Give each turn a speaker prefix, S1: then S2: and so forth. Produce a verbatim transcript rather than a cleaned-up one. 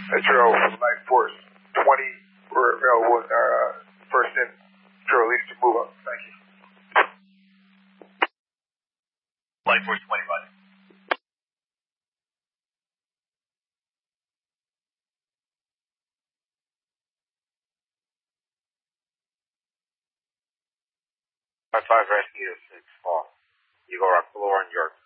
S1: Metro from Light Force twenty, we're available in our uh, first in. Metro, at least to move up. Thank you.
S2: Light Force twenty, buddy.
S3: Five five Rescue six four. You go Rock Floor in York.